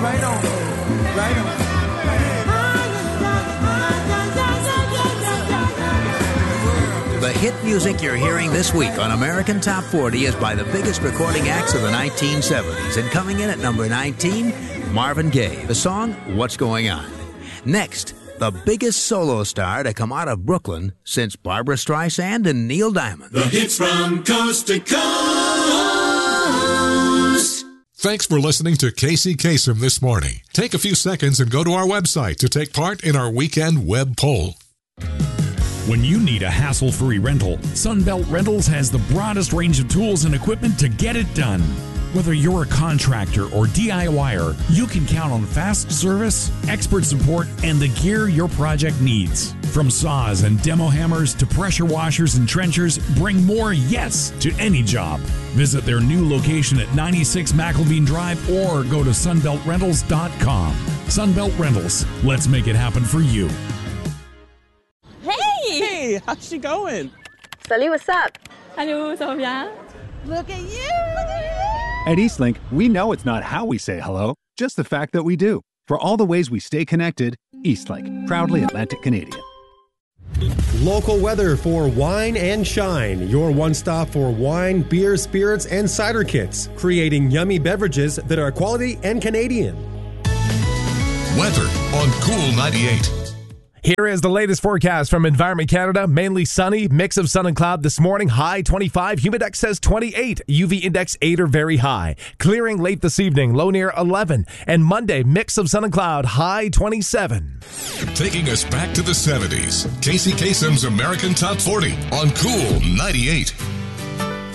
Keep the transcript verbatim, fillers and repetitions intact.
Right on. Right on. The hit music you're hearing this week on American Top forty is by the biggest recording acts of the nineteen seventies. And coming in at number nineteen, Marvin Gaye. The song, What's Going On. Next, the biggest solo star to come out of Brooklyn since Barbra Streisand and Neil Diamond. The hits from coast to coast. Thanks for listening to Casey Kasem this morning. Take a few seconds and go to our website to take part in our weekend web poll. When you need a hassle-free rental, Sunbelt Rentals has the broadest range of tools and equipment to get it done. Whether you're a contractor or DIYer, you can count on fast service, expert support, and the gear your project needs. From saws and demo hammers to pressure washers and trenchers, bring more yes to any job. Visit their new location at ninety-six McElveen Drive or go to sunbelt rentals dot com. Sunbelt Rentals. Let's make it happen for you. Hey, how's she going? Salut, what's up? Allô, ça va bien? Look at you! At Eastlink, we know it's not how we say hello, just the fact that we do. For all the ways we stay connected, Eastlink, proudly Atlantic Canadian. Local weather for Wine and Shine, your one stop for wine, beer, spirits, and cider kits, creating yummy beverages that are quality and Canadian. Weather on Cool ninety-eight. Here is the latest forecast from Environment Canada. Mainly sunny, mix of sun and cloud this morning. High twenty-five, humidex says twenty-eight, U V index eight or very high. Clearing late this evening, low near eleven. And Monday, mix of sun and cloud, high twenty-seven. Taking us back to the seventies, Casey Kasem's American Top forty on Cool ninety-eight.